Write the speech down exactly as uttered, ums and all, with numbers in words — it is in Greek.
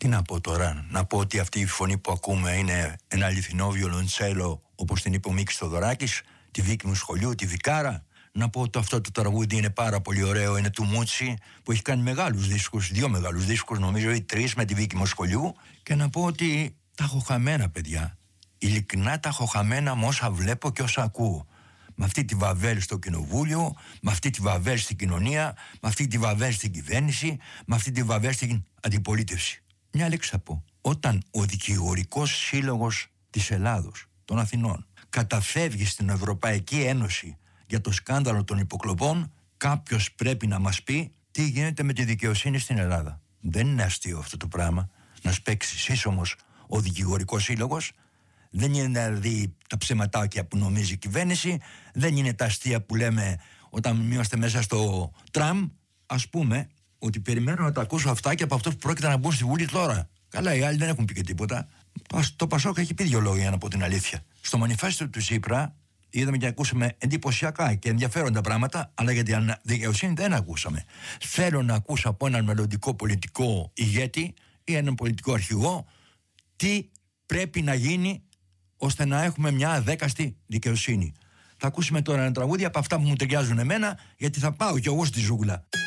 Τι να πω τώρα, να πω ότι αυτή η φωνή που ακούμε είναι ένα αληθινό βιολοντσέλο, όπως την είπε ο Μίκης Θοδωράκης, τη δίκη μου σχολείου, τη Βικάρα. Να πω ότι αυτό το τραγούδι είναι πάρα πολύ ωραίο, είναι του Μούτσι, που έχει κάνει μεγάλους δίσκους, δύο μεγάλους δίσκους νομίζω, ή τρεις με τη δίκη μου σχολείου. Και να πω ότι τα έχω χαμένα, παιδιά. Ειλικρινά τα έχω χαμένα με όσα βλέπω και όσα ακούω. Με αυτή τη βαβέλ στο κοινοβούλιο, με αυτή τη βαβέλ στην κοινωνία, με αυτή τη βαβέλ στην κυβέρνηση, με αυτή τη βαβέλ στην αντιπολίτευση. Μια λέξη θα πω. Όταν ο Δικηγορικός Σύλλογος της Ελλάδος, των Αθηνών, καταφεύγει στην Ευρωπαϊκή Ένωση για το σκάνδαλο των υποκλοπών, κάποιος πρέπει να μας πει τι γίνεται με τη δικαιοσύνη στην Ελλάδα. Δεν είναι αστείο αυτό το πράγμα. Να σπέξει σύσσωμος ο Δικηγορικός Σύλλογος. Δεν είναι δηλαδή τα ψεματάκια που νομίζει η κυβέρνηση. Δεν είναι τα αστεία που λέμε όταν είμαστε μέσα στο τραμ. Ας πούμε ότι περιμένω να τα ακούσω αυτά και από αυτούς που πρόκειται να μπουν στη Βουλή τώρα. Καλά, οι άλλοι δεν έχουν πει και τίποτα. Το Πασόκ έχει πει δύο λόγια, να πω την αλήθεια. Στο μανιφέστο του Τσίπρα είδαμε και ακούσαμε εντυπωσιακά και ενδιαφέροντα πράγματα, αλλά για την δικαιοσύνη δεν ακούσαμε. Θέλω να ακούσω από έναν μελλοντικό πολιτικό ηγέτη ή έναν πολιτικό αρχηγό τι πρέπει να γίνει ώστε να έχουμε μια αδέκαστη δικαιοσύνη. Θα ακούσουμε τώρα ένα τραγούδι από αυτά που μου ταιριάζουν εμένα, γιατί θα πάω κι εγώ στη ζούγκλα.